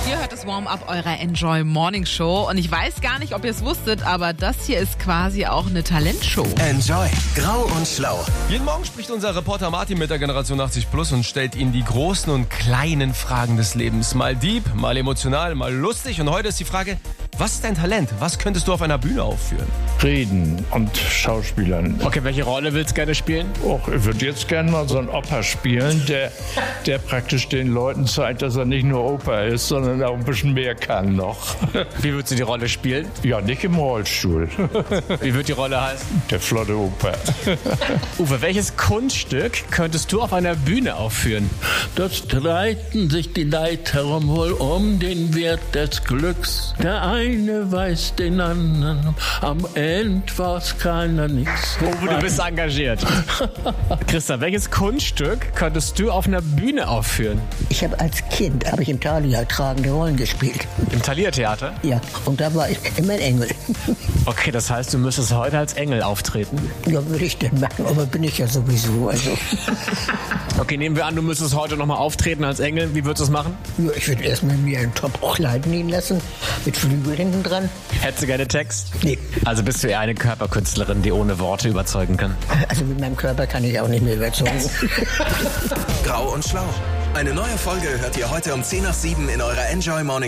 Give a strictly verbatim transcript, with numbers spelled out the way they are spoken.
Ihr hört das Warm-up eurer Enjoy Morning Show und ich weiß gar nicht, ob ihr es wusstet, aber das hier ist quasi auch eine Talentshow. Enjoy. Grau und schlau. Jeden Morgen spricht unser Reporter Martin mit der Generation achtzig plus und stellt ihnen die großen und kleinen Fragen des Lebens. Mal deep, mal emotional, mal lustig. Und heute ist die Frage, was ist dein Talent? Was könntest du auf einer Bühne aufführen? Reden und Schauspielern. Okay, welche Rolle willst du gerne spielen? Och, ich würde jetzt gerne mal so einen Opa spielen, der, der praktisch den Leuten zeigt, dass er nicht nur Opa ist, sondern auch ein bisschen mehr kann noch. Wie würdest du die Rolle spielen? Ja, nicht im Rollstuhl. Wie wird die Rolle heißen? Der flotte Opa. Uwe, welches Kunststück könntest du auf einer Bühne aufführen? Dort streiten sich die Leiterer wohl um den Wert des Glücks. Der eine weiß den anderen, am Ende war's keiner nix. Uwe, du bist engagiert. Christa, welches Kunststück könntest du auf einer Bühne aufführen? Ich habe als Kind habe ich im Thalia tragende Rollen gespielt. Im Thalia-Theater? Ja, und da war ich immer ein Engel. Okay, das heißt, du müsstest heute als Engel auftreten? Ja, würde ich denn machen, aber bin ich ja sowieso. Also. Okay, nehmen wir an, du müsstest heute nochmal auftreten als Engel. Wie würdest du es machen? Ja, ich würde erstmal mir einen Top-Kleid nähen lassen, mit Flügel hinten dran. Hättest du gerne Text? Nee. Also bist du eher eine Körperkünstlerin, die ohne Worte überzeugen kann? Also mit meinem Körper kann ich auch nicht mehr überzeugen. Grau und schlau. Eine neue Folge hört ihr heute um zehn nach sieben in eurer Enjoy Morning